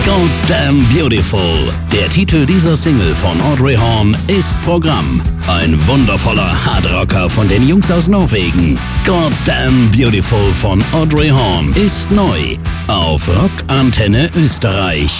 Goddamn Beautiful. Der Titel dieser Single von Audrey Horne ist Programm. Ein wundervoller Hardrocker von den Jungs aus Norwegen. Goddamn Beautiful von Audrey Horne ist neu auf Rock Antenne Österreich.